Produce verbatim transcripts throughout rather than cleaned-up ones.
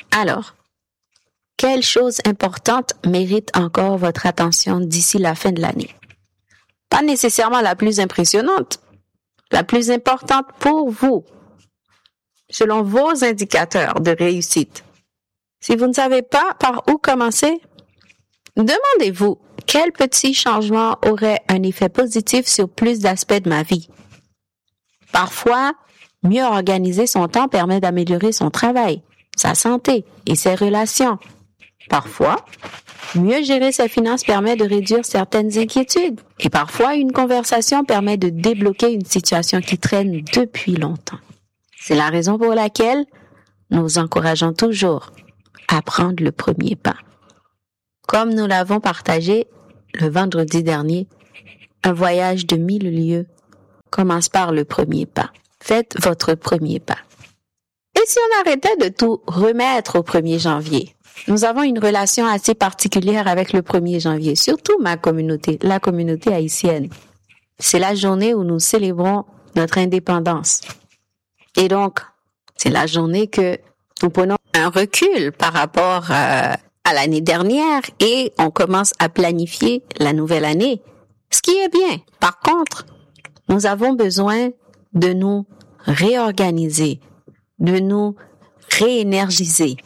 Alors, quelle chose importante mérite encore votre attention d'ici la fin de l'année? Pas nécessairement la plus impressionnante, la plus importante pour vous, selon vos indicateurs de réussite. Si vous ne savez pas par où commencer, demandez-vous quel petit changement aurait un effet positif sur plus d'aspects de ma vie. Parfois, mieux organiser son temps permet d'améliorer son travail, sa santé et ses relations. Parfois, mieux gérer ses finances permet de réduire certaines inquiétudes. Et parfois, une conversation permet de débloquer une situation qui traîne depuis longtemps. C'est la raison pour laquelle nous encourageons toujours à prendre le premier pas. Comme nous l'avons partagé le vendredi dernier, un voyage de mille lieues commence par le premier pas. Faites votre premier pas. Et si on arrêtait de tout remettre au premier janvier? Nous avons une relation assez particulière avec le premier janvier, surtout ma communauté, la communauté haïtienne. C'est la journée où nous célébrons notre indépendance. Et donc, c'est la journée que nous prenons un recul par rapport euh, à l'année dernière et on commence à planifier la nouvelle année. Ce qui est bien. Par contre, nous avons besoin de nous réorganiser, de nous réénergiser.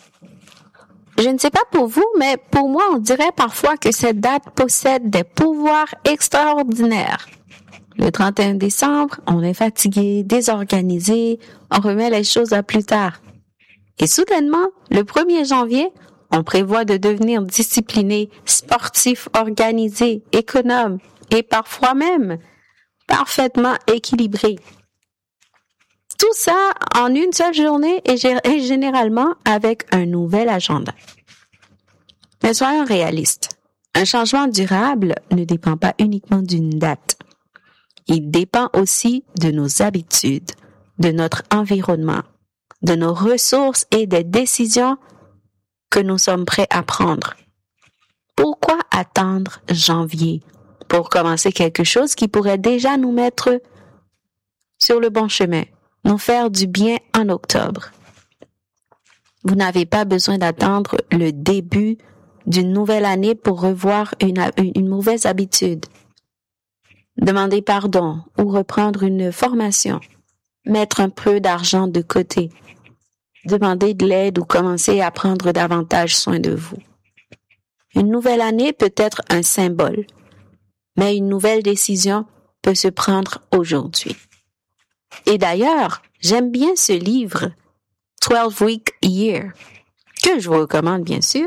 Je ne sais pas pour vous, mais pour moi, on dirait parfois que cette date possède des pouvoirs extraordinaires. Le trente et un décembre, on est fatigué, désorganisé, on remet les choses à plus tard. Et soudainement, le premier janvier, on prévoit de devenir discipliné, sportif, organisé, économe et parfois même parfaitement équilibré. Tout ça en une seule journée et généralement avec un nouvel agenda. Mais soyons réalistes. Un changement durable ne dépend pas uniquement d'une date. Il dépend aussi de nos habitudes, de notre environnement, de nos ressources et des décisions que nous sommes prêts à prendre. Pourquoi attendre janvier pour commencer quelque chose qui pourrait déjà nous mettre sur le bon chemin, nous faire du bien en octobre? Vous n'avez pas besoin d'attendre le début d'une nouvelle année pour revoir une, une mauvaise habitude. Demander pardon ou reprendre une formation, mettre un peu d'argent de côté, demander de l'aide ou commencer à prendre davantage soin de vous. Une nouvelle année peut être un symbole, mais une nouvelle décision peut se prendre aujourd'hui. Et d'ailleurs, j'aime bien ce livre, twelve week year, que je vous recommande bien sûr.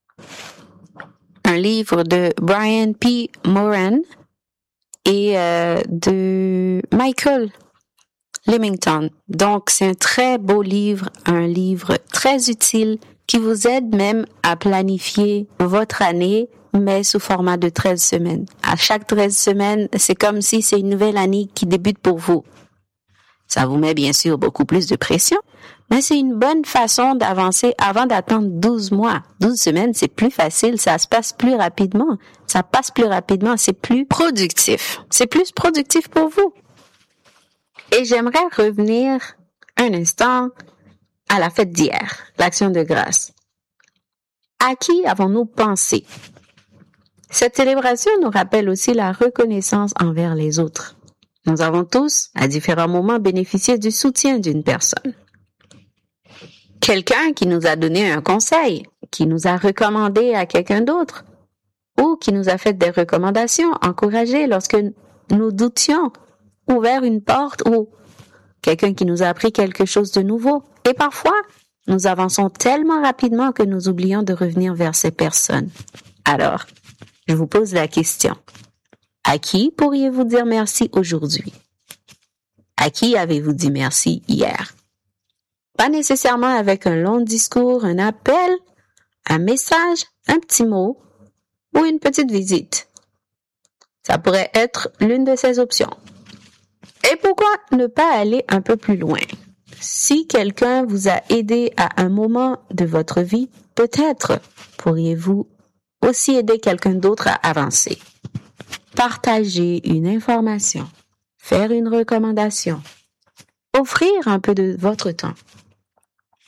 Un livre de Brian P. Moran et euh, de Michael Leamington. Donc, c'est un très beau livre, un livre très utile qui vous aide même à planifier votre année, mais sous format de treize semaines. À chaque treize semaines, c'est comme si c'est une nouvelle année qui débute pour vous. Ça vous met bien sûr beaucoup plus de pression, mais c'est une bonne façon d'avancer avant d'attendre douze mois. douze semaines, c'est plus facile, ça se passe plus rapidement. Ça passe plus rapidement, c'est plus productif. C'est plus productif pour vous. Et j'aimerais revenir un instant à la fête d'hier, l'Action de grâce. À qui avons-nous pensé? Cette célébration nous rappelle aussi la reconnaissance envers les autres. Nous avons tous, à différents moments, bénéficié du soutien d'une personne. Quelqu'un qui nous a donné un conseil, qui nous a recommandé à quelqu'un d'autre, ou qui nous a fait des recommandations, encouragé lorsque nous doutions, ouvert une porte, ou quelqu'un qui nous a appris quelque chose de nouveau. Et parfois, nous avançons tellement rapidement que nous oublions de revenir vers ces personnes. Alors, je vous pose la question. À qui pourriez-vous dire merci aujourd'hui? À qui avez-vous dit merci hier? Pas nécessairement avec un long discours, un appel, un message, un petit mot ou une petite visite. Ça pourrait être l'une de ces options. Et pourquoi ne pas aller un peu plus loin? Si quelqu'un vous a aidé à un moment de votre vie, peut-être pourriez-vous aussi aider quelqu'un d'autre à avancer. Partager une information, faire une recommandation, offrir un peu de votre temps.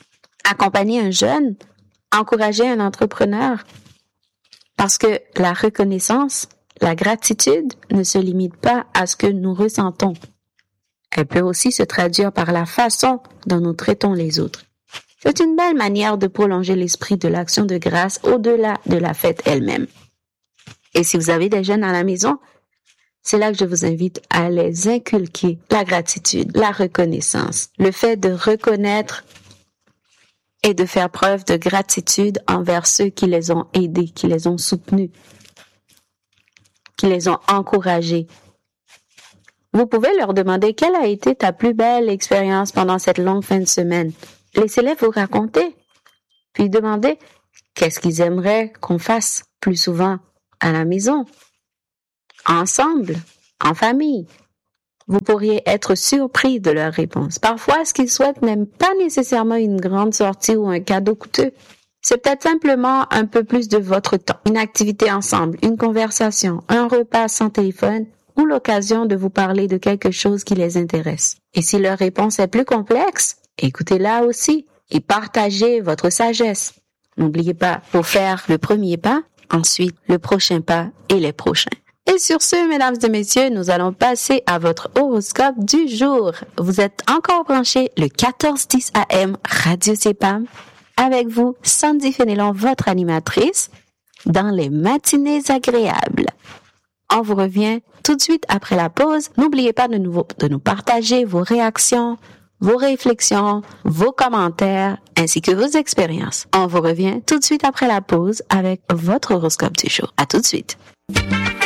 accompagner un jeune, encourager un entrepreneur. Parce que la reconnaissance, la gratitude ne se limite pas à ce que nous ressentons. Elle peut aussi se traduire par la façon dont nous traitons les autres. C'est une belle manière de prolonger l'esprit de l'action de grâce au-delà de la fête elle-même. Et si vous avez des jeunes à la maison, c'est là que je vous invite à les inculquer la gratitude, la reconnaissance, le fait de reconnaître et de faire preuve de gratitude envers ceux qui les ont aidés, qui les ont soutenus, qui les ont encouragés. Vous pouvez leur demander quelle a été ta plus belle expérience pendant cette longue fin de semaine. Laissez-les vous raconter, puis demandez qu'est-ce qu'ils aimeraient qu'on fasse plus souvent à la maison, ensemble, en famille. Vous pourriez être surpris de leurs réponses. Parfois, ce qu'ils souhaitent n'est pas nécessairement une grande sortie ou un cadeau coûteux. C'est peut-être simplement un peu plus de votre temps, une activité ensemble, une conversation, un repas sans téléphone ou l'occasion de vous parler de quelque chose qui les intéresse. Et si leur réponse est plus complexe, écoutez-la aussi et partagez votre sagesse. N'oubliez pas, pour faire le premier pas, ensuite le prochain pas et les prochains. Et sur ce, mesdames et messieurs, nous allons passer à votre horoscope du jour. Vous êtes encore branchés le quatorze dix A M Radio C P A M. Avec vous, Sandy Fénelon, votre animatrice, dans les matinées agréables. On vous revient tout de suite après la pause. N'oubliez pas de nous, de nous partager vos réactions, vos réflexions, vos commentaires, ainsi que vos expériences. On vous revient tout de suite après la pause avec votre horoscope du jour. À tout de suite.